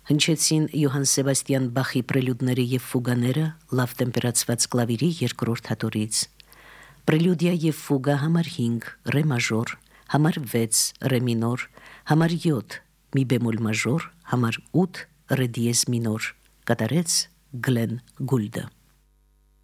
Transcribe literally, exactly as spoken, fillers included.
Հնչեցին Յոհան Սեբաստիան Բախի պրելյուդները եւ ֆուգաները լավ տեմպերացված կլավիրի երկրորդ հատորից։ Պրելյուդիա եւ ֆուգա համար հինգ ռե մաժոր, համար վեց ռե մինոր, համար յոթ մի բեմոլ մաժոր, համար ութ ռե դիեզ մինոր։ Կատարեց Գլեն Գուլդը։